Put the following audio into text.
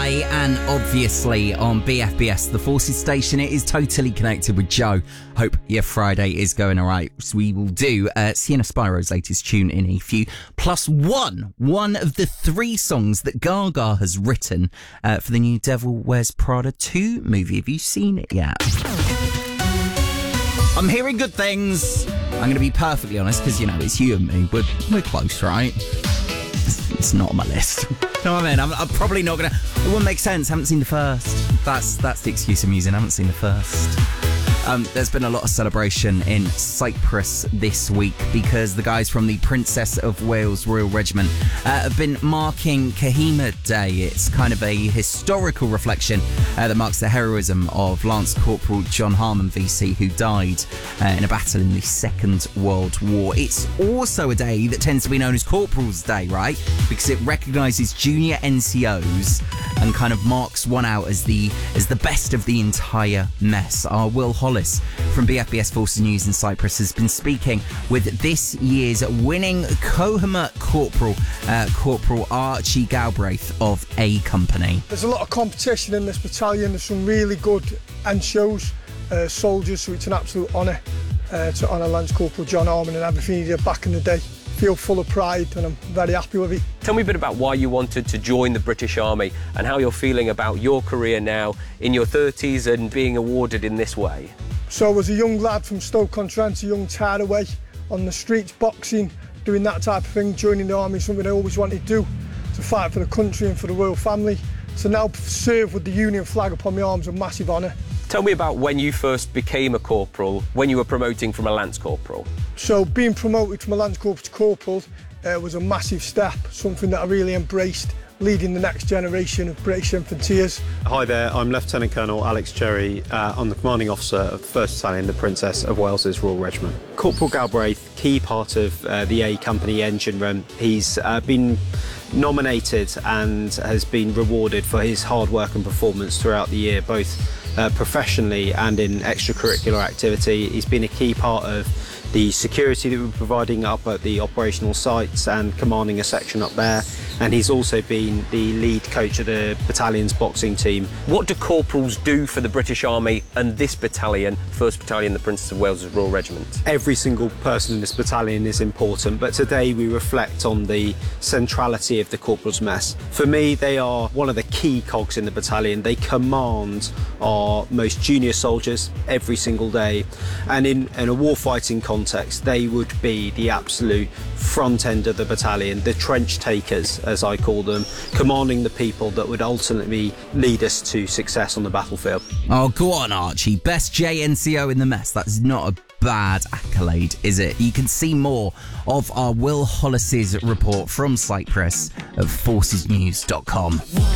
Sky, and obviously on BFBS, the Forces station. It is totally connected with Joe. Hope your Friday is going all right. So we will do Sienna Spiro's latest tune in a few, plus one of the 3 songs that Gaga has written for the new Devil Wears Prada 2 movie. Have you seen it yet? I'm hearing good things. I'm going to be perfectly honest, because, you know, it's you and me. We're close, right? It's not on my list. You know what I mean? I'm probably not going to... It wouldn't make sense. Haven't seen the first. That's the excuse I'm using. I haven't seen the first. There's been a lot of celebration in Cyprus this week because the guys from the Princess of Wales Royal Regiment have been marking Kohima Day. It's kind of a historical reflection that marks the heroism of Lance Corporal John Harmon VC, who died in a battle in the Second World War. It's also a day that tends to be known as Corporal's Day, right? Because it recognises junior NCOs and kind of marks one out as the best of the entire mess. Our Will Hollis from BFBS Forces News in Cyprus has been speaking with this year's winning Kohima Corporal, Corporal Archie Galbraith of A Company. There's a lot of competition in this battalion. There's some really good NCOs, soldiers, so it's an absolute honour to honour Lance Corporal John Harmon and everything he did back in the day. Feel full of pride and I'm very happy with it. Tell me a bit about why you wanted to join the British Army and how you're feeling about your career now in your 30s and being awarded in this way. So I was a young lad from Stoke-on-Trent, a young tearaway on the streets, boxing, doing that type of thing, joining the army, something I always wanted to do, to fight for the country and for the royal family. To now serve with the Union flag upon my arms, a massive honour. Tell me about when you first became a corporal, when you were promoting from a lance corporal. So being promoted from a lance corporal to corporal was a massive step, something that I really embraced, leading the next generation of British Infanteers. Hi there, I'm Lieutenant Colonel Alex Cherry. I'm the commanding officer of the 1st Battalion, the Princess of Wales's Royal Regiment. Corporal Galbraith, key part of the A Company engine room. He's been nominated and has been rewarded for his hard work and performance throughout the year, both professionally and in extracurricular activity. He's been a key part of the security that we're providing up at the operational sites and commanding a section up there, and he's also been the lead coach of the battalion's boxing team. What do corporals do for the British Army and this battalion, 1st Battalion, the Princess of Wales Royal Regiment? Every single person in this battalion is important, but today we reflect on the centrality of the corporal's mess. For me, they are one of the key cogs in the battalion. They command our most junior soldiers every single day, and in a warfighting context, they would be the absolute front end of the battalion, the trench takers, as I call them, commanding the people that would ultimately lead us to success on the battlefield. Oh, go on, Archie. Best JNCO in the mess. That's not a bad accolade, is it? You can see more of our Will Hollis's report from Cyprus at forcesnews.com.